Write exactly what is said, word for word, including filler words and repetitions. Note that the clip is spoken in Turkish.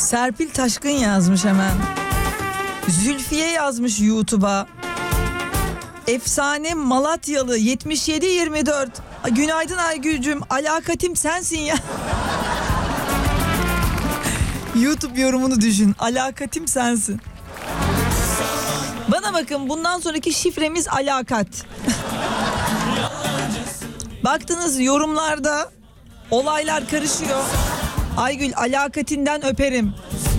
Serpil Taşkın yazmış hemen. Zülfiye yazmış YouTube'a. Efsane Malatyalı yetmiş yedi yirmi dört. Günaydın Aygül'cüm, alakatim sensin ya. YouTube yorumunu düşün. Alakatim sensin. Bana bakın, bundan sonraki şifremiz alakat. Baktınız yorumlarda olaylar karışıyor. Aygül alakatinden öperim.